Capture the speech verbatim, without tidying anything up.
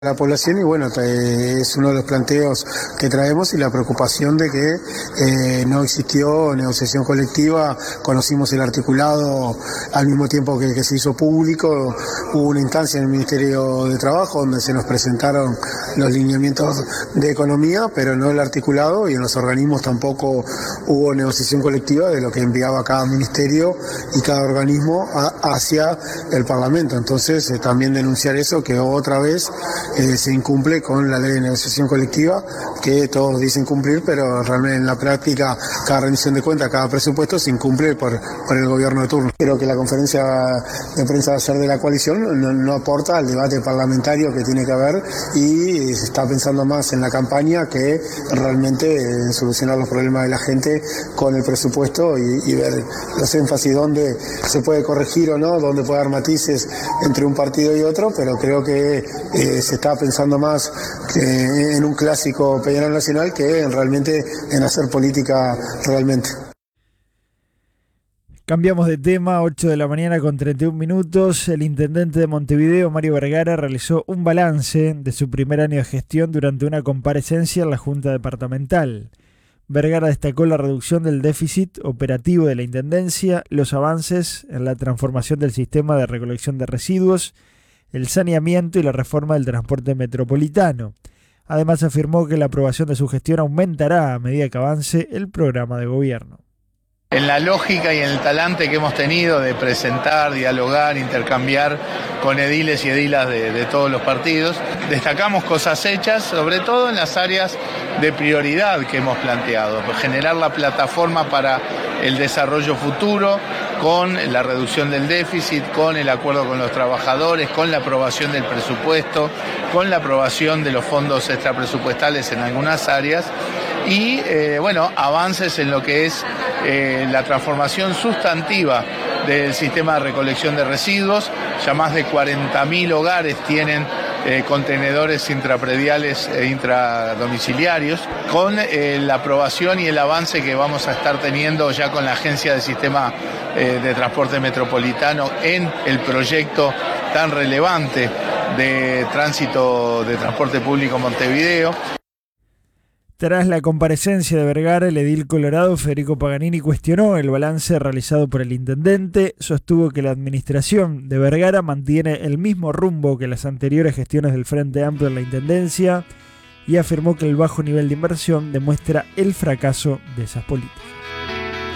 La población y bueno, es uno de los planteos que traemos y la preocupación de que eh, no existió negociación colectiva. Conocimos el articulado al mismo tiempo que, que se hizo público. Hubo una instancia en el Ministerio de Trabajo donde se nos presentaron los lineamientos de economía, pero no el articulado, y en los organismos tampoco hubo negociación colectiva de lo que enviaba cada ministerio y cada organismo a, hacia el Parlamento. Entonces eh, también denunciar eso, que otra vez Eh, se incumple con la ley de negociación colectiva, que todos dicen cumplir, pero realmente en la práctica cada rendición de cuentas, cada presupuesto se incumple por, por el gobierno de turno. Creo que la conferencia de prensa de ayer de la coalición no, no aporta al debate parlamentario que tiene que haber, y se está pensando más en la campaña que realmente en solucionar los problemas de la gente con el presupuesto y, y ver los énfasis dónde se puede corregir o no, dónde puede haber matices entre un partido y otro, pero creo que eh, se está pensando más que en un clásico Peñarol Nacional que en realmente en hacer política realmente. Cambiamos de tema, ocho de la mañana con treinta y un minutos. El intendente de Montevideo, Mario Vergara, realizó un balance de su primer año de gestión durante una comparecencia en la Junta Departamental. Vergara destacó la reducción del déficit operativo de la Intendencia, los avances en la transformación del sistema de recolección de residuos, el saneamiento y la reforma del transporte metropolitano. Además, afirmó que la aprobación de su gestión aumentará a medida que avance el programa de gobierno. En la lógica y en el talante que hemos tenido de presentar, dialogar, intercambiar con ediles y edilas de, de todos los partidos, destacamos cosas hechas, sobre todo en las áreas de prioridad que hemos planteado, pues generar la plataforma para el desarrollo futuro, con la reducción del déficit, con el acuerdo con los trabajadores, con la aprobación del presupuesto, con la aprobación de los fondos extrapresupuestales en algunas áreas y, eh, bueno, avances en lo que es eh, la transformación sustantiva del sistema de recolección de residuos. Ya más de cuarenta mil hogares tienen eh, contenedores intraprediales e intradomiciliarios, con eh, la aprobación y el avance que vamos a estar teniendo ya con la Agencia del Sistema eh, de Transporte Metropolitano en el proyecto tan relevante de tránsito de transporte público en Montevideo. Tras la comparecencia de Vergara, el edil colorado Federico Paganini cuestionó el balance realizado por el intendente, sostuvo que la administración de Vergara mantiene el mismo rumbo que las anteriores gestiones del Frente Amplio en la Intendencia y afirmó que el bajo nivel de inversión demuestra el fracaso de esas políticas.